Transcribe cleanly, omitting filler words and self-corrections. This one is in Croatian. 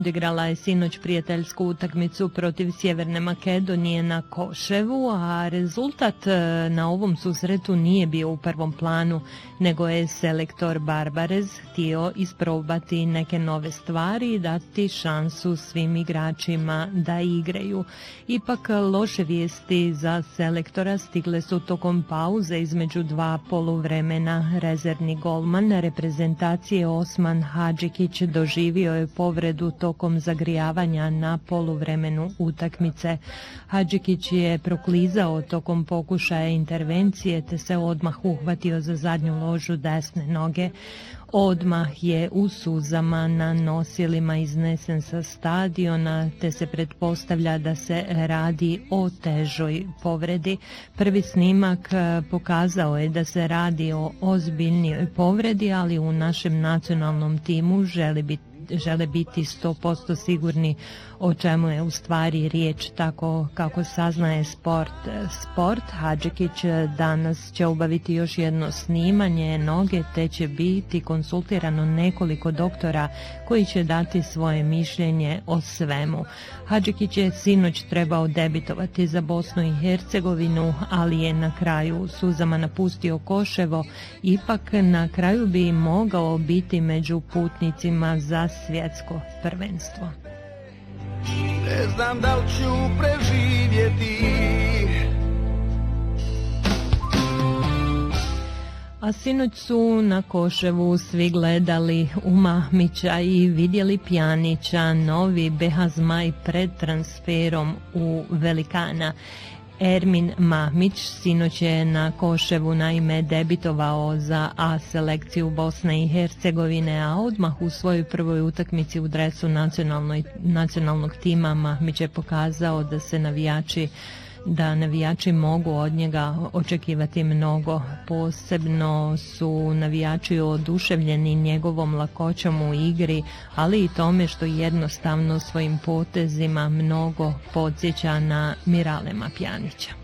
Odigrala je sinoć prijateljsku utakmicu protiv Sjeverne Makedonije na Koševu, a rezultat na ovom susretu nije bio u prvom planu, nego je selektor Barbarez htio isprobati neke nove stvari i dati šansu svim igračima da igraju. Ipak loše vijesti za selektora stigle su tokom pauze između dva poluvremena. Rezervni golman reprezentacije Osman Hadžikić doživio je povredu tokom zagrijavanja na poluvremenu utakmice. Hadžikić je proklizao tokom pokušaja intervencije te se odmah uhvatio za zadnju ložu desne noge. Odmah je u suzama na nosilima iznesen sa stadiona, te se pretpostavlja da se radi o težoj povredi. Prvi snimak pokazao je da se radi o ozbiljnijoj povredi, ali u našem nacionalnom timu žele biti 100% sigurni o čemu je u stvari riječ, tako kako saznaje Sport. Hadžikić danas će obaviti još jedno snimanje noge, te će biti konsultirano nekoliko doktora koji će dati svoje mišljenje o svemu. Hadžikić je sinoć trebao debitovati za Bosnu i Hercegovinu, ali je na kraju suzama napustio Koševo. Ipak na kraju bi mogao biti među putnicima za svjetsko prvenstvo. Ne znam da li ću preživjeti. A sinoć su na Koševu svi gledali u Mahmića i vidjeli Pjanića, novi BH Zmaj pred transferom u Velikana. Ermin Mahmić sinoć je na Koševu naime debitovao za A selekciju Bosne i Hercegovine, a odmah u svojoj prvoj utakmici u dresu nacionalnog tima Mahmić je pokazao da navijači mogu od njega očekivati mnogo. Posebno su navijači oduševljeni njegovom lakoćom u igri, ali i tome što jednostavno svojim potezima mnogo podsjeća na Miralema Pjanića.